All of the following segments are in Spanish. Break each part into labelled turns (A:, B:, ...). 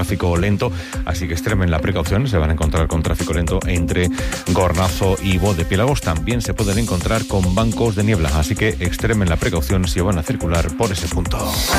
A: tráfico lento, así que extremen la precaución. Se van a encontrar con tráfico lento entre Gornazo y Bodepiélagos. También se pueden encontrar con bancos de niebla, así que extremen la precaución si van a circular por ese punto.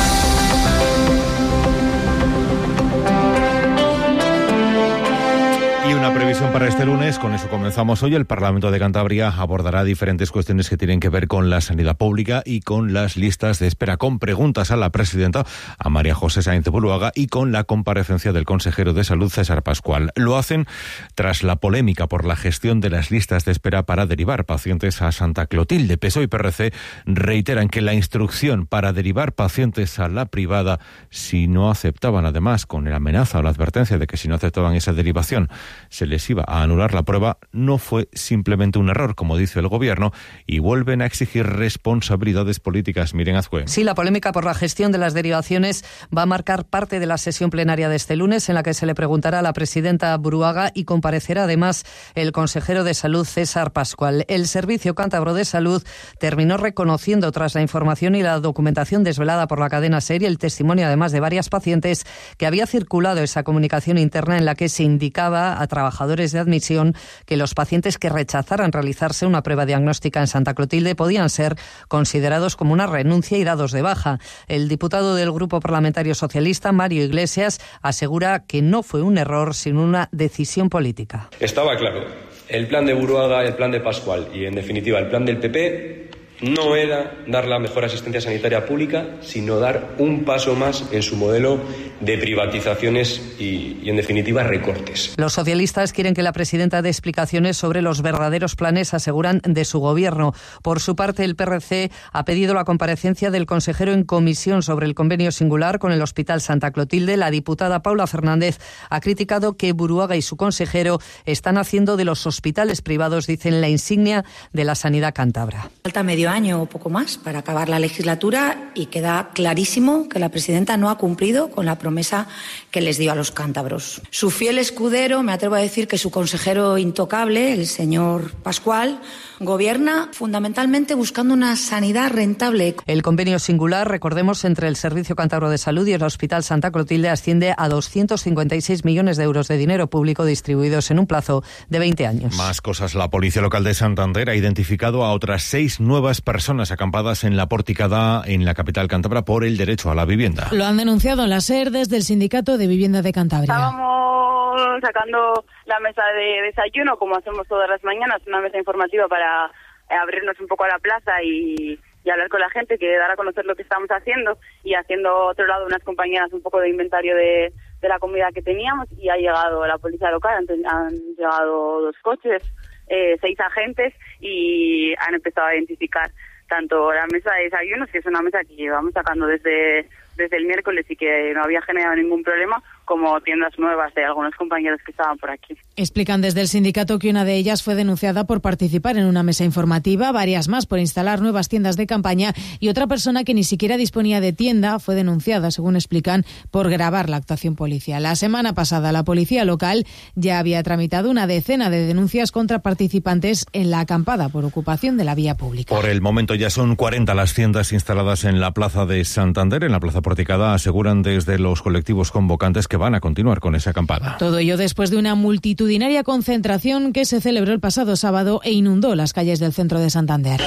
A: Y una previsión para este lunes, con eso comenzamos hoy. El Parlamento de Cantabria abordará diferentes cuestiones que tienen que ver con la sanidad pública y con las listas de espera, con preguntas a la presidenta, a María José Sáenz de Buruaga, y con la comparecencia del consejero de Salud, César Pascual. Lo hacen tras la polémica por la gestión de las listas de espera para derivar pacientes a Santa Clotilde. PSOE y PRC reiteran que la instrucción para derivar pacientes a la privada, si no aceptaban, además con la amenaza o la advertencia de que si no aceptaban esa derivación se les iba a anular la prueba, no fue simplemente un error, como dice el Gobierno, y vuelven a exigir responsabilidades políticas. Miren, Azcue.
B: Sí, la polémica por la gestión de las derivaciones va a marcar parte de la sesión plenaria de este lunes, en la que se le preguntará a la presidenta Buruaga y comparecerá además el consejero de Salud, César Pascual. El Servicio Cántabro de Salud terminó reconociendo, tras la información y la documentación desvelada por la cadena SER y el testimonio además de varias pacientes, que había circulado esa comunicación interna en la que se indicaba a trabajadores de admisión que los pacientes que rechazaran realizarse una prueba diagnóstica en Santa Clotilde podían ser considerados como una renuncia y dados de baja. El diputado del Grupo Parlamentario Socialista, Mario Iglesias, asegura que no fue un error, sino una decisión política.
C: Estaba claro, el plan de Buruaga, el plan de Pascual y, en definitiva, el plan del PP no era dar la mejor asistencia sanitaria pública, sino dar un paso más en su modelo de privatizaciones y en definitiva, recortes.
B: Los socialistas quieren que la presidenta dé explicaciones sobre los verdaderos planes, aseguran, de su gobierno. Por su parte, el PRC ha pedido la comparecencia del consejero en comisión sobre el convenio singular con el Hospital Santa Clotilde. La diputada Paula Fernández ha criticado que Buruaga y su consejero están haciendo de los hospitales privados, dicen, la insignia de la sanidad cántabra.
D: Falta medio año o poco más para acabar la legislatura y queda clarísimo que la presidenta no ha cumplido con la promesa que les dio a los cántabros. Su fiel escudero, me atrevo a decir que su consejero intocable, el señor Pascual, gobierna fundamentalmente buscando una sanidad rentable.
B: El convenio singular, recordemos, entre el Servicio Cántabro de Salud y el Hospital Santa Clotilde asciende a 256 millones de euros de dinero público distribuidos en un plazo de 20 años.
A: Más cosas. La Policía Local de Santander ha identificado a otras 6 nuevas personas acampadas en la Porticada, en la capital cántabra, por el derecho a la vivienda.
E: Lo han denunciado en la SER desde el Sindicato de Vivienda de Cantabria.
F: Estábamos sacando la mesa de desayuno, como hacemos todas las mañanas, una mesa informativa para abrirnos un poco a la plaza y hablar con la gente, que dar a conocer lo que estamos haciendo, y haciendo otro lado unas compañeras un poco de inventario de la comida que teníamos, y ha llegado la policía local, han llegado 2 coches, 6 agentes, y han empezado a identificar tanto la mesa de desayunos, que es una mesa que llevamos sacando desde el miércoles y que no había generado ningún problema, como tiendas nuevas de algunos compañeros que estaban por aquí.
E: Explican desde el sindicato que una de ellas fue denunciada por participar en una mesa informativa, varias más por instalar nuevas tiendas de campaña, y otra persona que ni siquiera disponía de tienda fue denunciada, según explican, por grabar la actuación policial. La semana pasada la policía local ya había tramitado una decena de denuncias contra participantes en la acampada por ocupación de la vía pública.
A: Por el momento ya son 40 las tiendas instaladas en la plaza de Santander, en la plaza Porticada. Aseguran desde los colectivos convocantes que van a continuar con esa acampada.
E: Todo ello después de una multitudinaria concentración que se celebró el pasado sábado e inundó las calles del centro de Santander.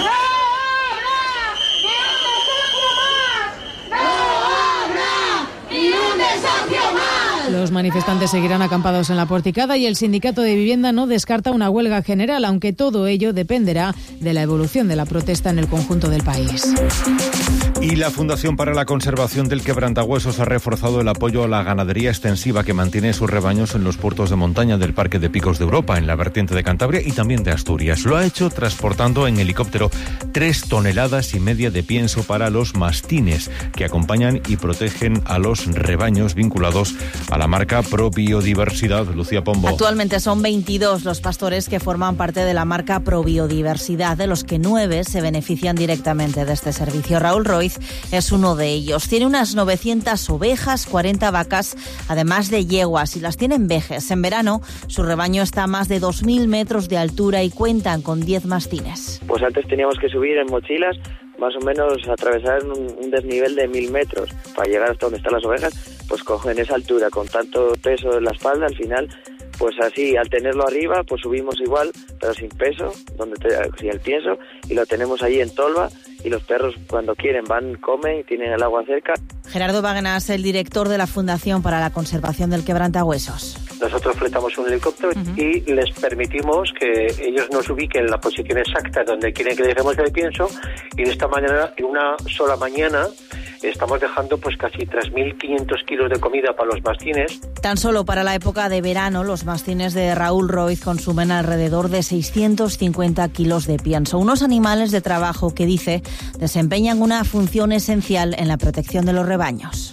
E: Los manifestantes seguirán acampados en la Porticada y el Sindicato de Vivienda no descarta una huelga general, aunque todo ello dependerá de la evolución de la protesta en el conjunto del país.
A: Y la Fundación para la Conservación del Quebrantahuesos ha reforzado el apoyo a la ganadería extensiva que mantiene sus rebaños en los puertos de montaña del Parque de Picos de Europa, en la vertiente de Cantabria y también de Asturias. Lo ha hecho transportando en helicóptero 3,5 toneladas de pienso para los mastines, que acompañan y protegen a los rebaños vinculados a la marca Pro Biodiversidad. Lucía Pombo.
G: Actualmente son 22 los pastores que forman parte de la marca Pro Biodiversidad, de los que 9 se benefician directamente de este servicio. Raúl Roiz es uno de ellos. Tiene unas 900 ovejas, 40 vacas, además de yeguas, y las tiene en vejes. En verano, su rebaño está a más de 2.000 metros de altura y cuentan con 10 mastines.
H: Pues antes teníamos que subir en mochilas, más o menos atravesar un desnivel de 1.000 metros para llegar hasta donde están las ovejas, pues cogen esa altura con tanto peso en la espalda, al final, pues así, al tenerlo arriba, pues subimos igual, pero sin peso, sin el pienso, y lo tenemos ahí en tolva, y los perros cuando quieren van, comen y tienen el agua cerca.
G: Gerardo Baguenas, el director de la Fundación para la Conservación del Quebrantahuesos.
I: Nosotros fletamos un helicóptero y les permitimos que ellos nos ubiquen en la posición exacta donde quieren que dejemos el pienso, y de esta manera, en una sola mañana, estamos dejando pues casi 3.500 kilos de comida para los mastines.
G: Tan solo para la época de verano, los mastines de Raúl Roiz consumen alrededor de 650 kilos de pienso. Unos animales de trabajo que, dice, desempeñan una función esencial en la protección de los rebaños.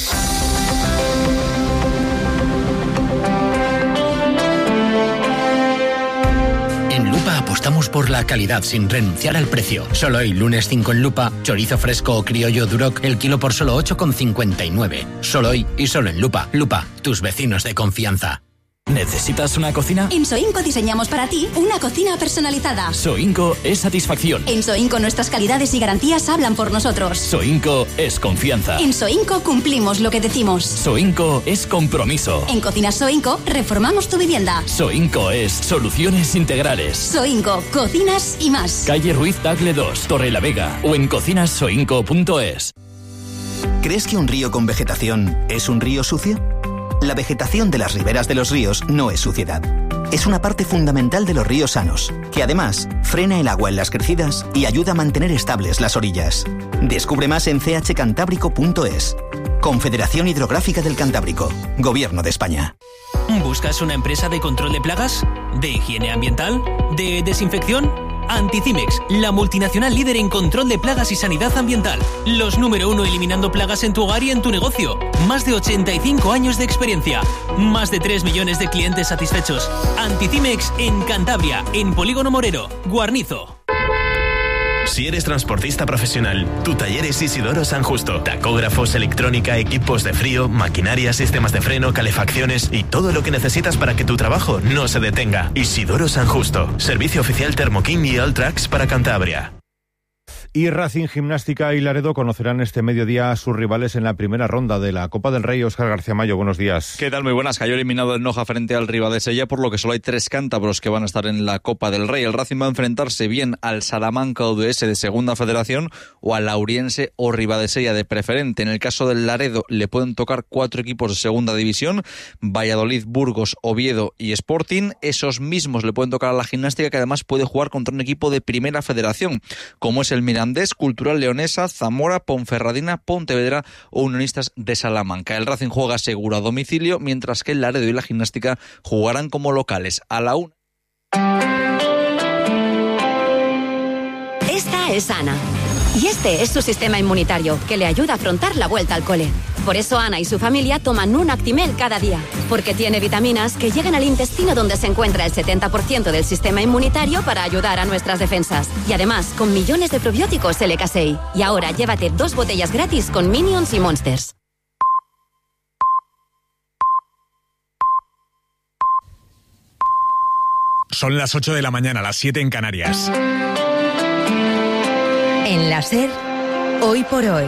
J: En Lupa apostamos por la calidad sin renunciar al precio. Solo hoy, lunes 5 en Lupa, chorizo fresco o criollo Duroc, el kilo por solo 8,59. Solo hoy y solo en Lupa. Lupa, tus vecinos de confianza.
K: ¿Necesitas una cocina?
L: En Soinco diseñamos para ti una cocina personalizada.
K: Soinco es satisfacción.
L: En Soinco nuestras calidades y garantías hablan por nosotros.
K: Soinco es confianza.
L: En Soinco cumplimos lo que decimos.
K: Soinco es compromiso.
L: En Cocinas Soinco reformamos tu vivienda.
K: Soinco es soluciones integrales.
L: Soinco, cocinas y más.
K: Calle Ruiz Tagle 2, Torrelavega, o en cocinassoinco.es.
M: ¿Crees que un río con vegetación es un río sucio? La vegetación de las riberas de los ríos no es suciedad. Es una parte fundamental de los ríos sanos, que además frena el agua en las crecidas y ayuda a mantener estables las orillas. Descubre más en chcantábrico.es. Confederación Hidrográfica del Cantábrico. Gobierno de España.
N: ¿Buscas una empresa de control de plagas? ¿De higiene ambiental? ¿De desinfección? Anticimex, la multinacional líder en control de plagas y sanidad ambiental. Los número 1 eliminando plagas en tu hogar y en tu negocio. Más de 85 años de experiencia. Más de 3 millones de clientes satisfechos. Anticimex en Cantabria, en Polígono Morero, Guarnizo.
O: Si eres transportista profesional, tu taller es Isidoro San Justo. Tacógrafos, electrónica, equipos de frío, maquinaria, sistemas de freno, calefacciones y todo lo que necesitas para que tu trabajo no se detenga. Isidoro San Justo. Servicio oficial Thermoking y Alltrax para Cantabria.
A: Y Racing, Gimnástica y Laredo conocerán este mediodía a sus rivales en la primera ronda de la Copa del Rey. Óscar García Mayo, buenos días.
P: ¿Qué tal? Muy buenas. Cayó eliminado el Noja frente al Ribadesella, por lo que solo hay 3 cántabros que van a estar en la Copa del Rey. El Racing va a enfrentarse bien al Salamanca ODS de Segunda Federación o al Lauriense o Ribadesella de Preferente. En el caso del Laredo le pueden tocar 4 equipos de Segunda División: Valladolid, Burgos, Oviedo y Sporting. Esos mismos le pueden tocar a la Gimnástica, que además puede jugar contra un equipo de Primera Federación, como es el Mirandés, Cultural Leonesa, Zamora, Ponferradina, Pontevedra o Unionistas de Salamanca. El Racing juega seguro a domicilio, mientras que el Laredo y la Gimnástica jugarán como locales a la 1.
Q: Esta es Ana. Y este es su sistema inmunitario, que le ayuda a afrontar la vuelta al cole. Por eso Ana y su familia toman un Actimel cada día, porque tiene vitaminas que llegan al intestino, donde se encuentra el 70% del sistema inmunitario, para ayudar a nuestras defensas. Y además, con millones de probióticos LK6. Y ahora llévate 2 botellas gratis con Minions y Monsters.
R: Son las 8 de la mañana, las 7 en Canarias.
S: En la SER, Hoy por Hoy,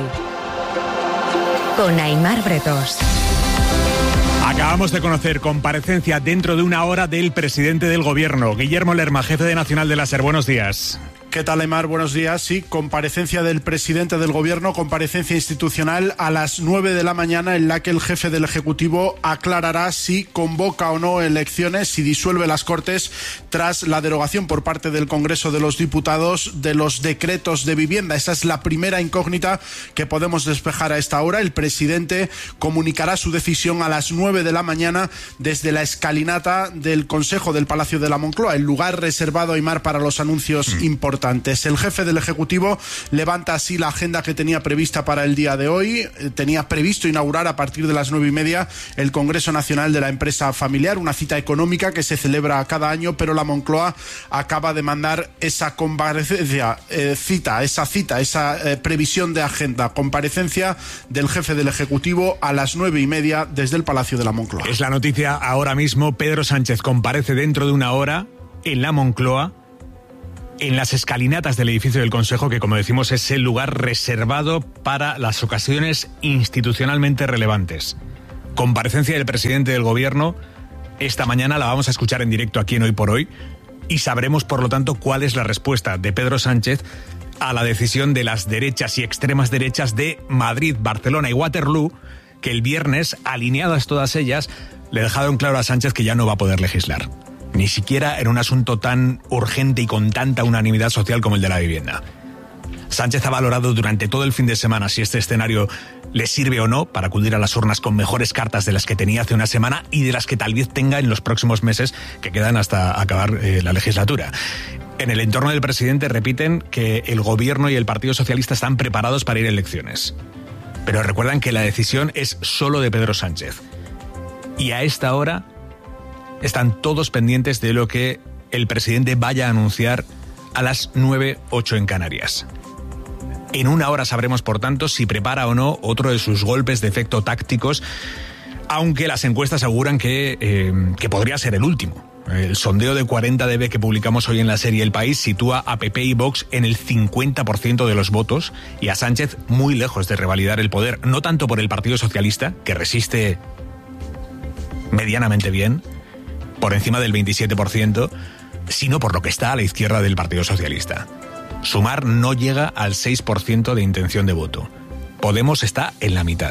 S: con Aimar Bretos.
R: Acabamos de conocer comparecencia dentro de una hora del presidente del Gobierno, Guillermo Lerma, jefe de Nacional de la SER. Buenos días.
T: ¿Qué tal, Aimar? Buenos días. Sí, comparecencia del presidente del Gobierno, comparecencia institucional a las 9 de la mañana, en la que el jefe del Ejecutivo aclarará si convoca o no elecciones, si disuelve las Cortes tras la derogación por parte del Congreso de los Diputados de los decretos de vivienda. Esa es la primera incógnita que podemos despejar a esta hora. El presidente comunicará su decisión a las 9 de la mañana desde la escalinata del Consejo del Palacio de la Moncloa, el lugar reservado, Aimar, para los anuncios importantes. El jefe del Ejecutivo levanta así la agenda que tenía prevista para el día de hoy. Tenía previsto inaugurar a partir de las 9:30 el Congreso Nacional de la Empresa Familiar, una cita económica que se celebra cada año, pero la Moncloa acaba de mandar esa comparecencia, esa previsión de agenda, comparecencia del jefe del Ejecutivo a las 9:30 desde el Palacio de la Moncloa.
R: Es la noticia ahora mismo. Pedro Sánchez comparece dentro de una hora en la Moncloa, en las escalinatas del edificio del Consejo, que, como decimos, es el lugar reservado para las ocasiones institucionalmente relevantes. Comparecencia del presidente del Gobierno. Esta mañana la vamos a escuchar en directo aquí en Hoy por Hoy y sabremos, por lo tanto, cuál es la respuesta de Pedro Sánchez a la decisión de las derechas y extremas derechas de Madrid, Barcelona y Waterloo, que el viernes, alineadas todas ellas, le dejaron claro a Sánchez que ya no va a poder legislar. Ni siquiera en un asunto tan urgente y con tanta unanimidad social como el de la vivienda. Sánchez ha valorado durante todo el fin de semana si este escenario le sirve o no para acudir a las urnas con mejores cartas de las que tenía hace una semana y de las que tal vez tenga en los próximos meses que quedan hasta acabar la legislatura. En el entorno del presidente repiten que el Gobierno y el Partido Socialista están preparados para ir a elecciones. Pero recuerdan que la decisión es solo de Pedro Sánchez. Y a esta hora están todos pendientes de lo que el presidente vaya a anunciar a las 9:08 en Canarias. En una hora sabremos, por tanto, si prepara o no otro de sus golpes de efecto tácticos, aunque las encuestas aseguran que podría ser el último. El sondeo de 40 dB que publicamos hoy en la serie El País sitúa a PP y Vox en el 50% de los votos y a Sánchez muy lejos de revalidar el poder, no tanto por el Partido Socialista, que resiste medianamente bien, por encima del 27%, sino por lo que está a la izquierda del Partido Socialista. Sumar no llega al 6% de intención de voto. Podemos está en la mitad.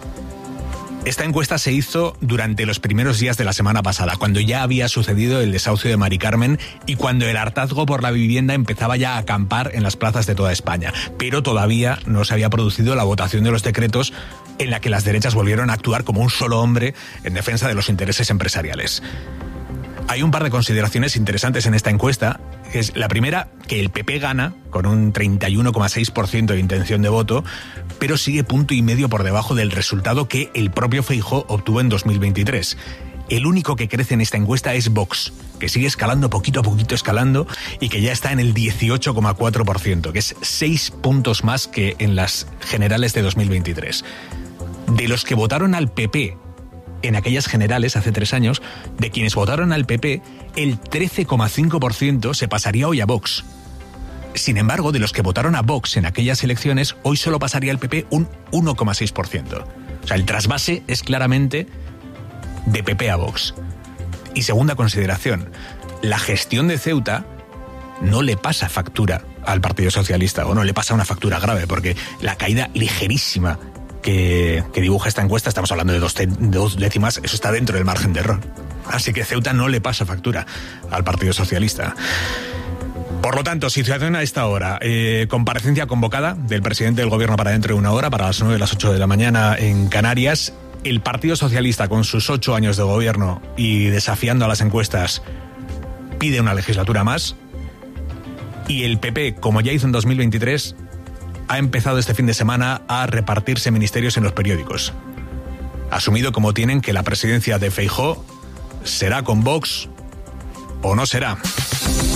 R: Esta encuesta se hizo durante los primeros días de la semana pasada, cuando ya había sucedido el desahucio de Mari Carmen y cuando el hartazgo por la vivienda empezaba ya a acampar en las plazas de toda España. Pero todavía no se había producido la votación de los decretos en la que las derechas volvieron a actuar como un solo hombre en defensa de los intereses empresariales. Hay un par de consideraciones interesantes en esta encuesta. Es la primera, que el PP gana con un 31,6% de intención de voto, pero sigue 1,5 puntos por debajo del resultado que el propio Feijóo obtuvo en 2023. El único que crece en esta encuesta es Vox, que sigue escalando poquito a poquito y que ya está en el 18,4%, que es 6 puntos más que en las generales de 2023. De los que votaron al PP en aquellas generales hace 3 años, de quienes votaron al PP, el 13,5% se pasaría hoy a Vox. Sin embargo, de los que votaron a Vox en aquellas elecciones, hoy solo pasaría al PP un 1,6%. O sea, el trasvase es claramente de PP a Vox. Y segunda consideración, la gestión de Ceuta no le pasa factura al Partido Socialista, o no le pasa una factura grave, porque la caída ligerísima que dibuja esta encuesta, estamos hablando de 2 décimas, eso está dentro del margen de error. Así que Ceuta no le pasa factura al Partido Socialista. Por lo tanto, situación a esta hora. Comparecencia convocada del presidente del Gobierno para dentro de una hora, para las 9, las 8 de la mañana en Canarias. El Partido Socialista, con sus 8 años de gobierno y desafiando a las encuestas, pide una legislatura más. Y el PP, como ya hizo en 2023, ha empezado este fin de semana a repartirse ministerios en los periódicos. Asumido como tienen que la presidencia de Feijóo será con Vox o no será.